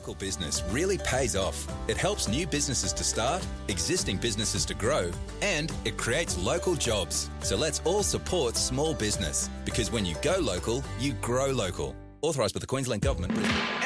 local business really pays off. It helps new businesses to start, existing businesses to grow, and it creates local jobs. So let's all support small business, because when you go local, you grow local. Authorised by the Queensland Government.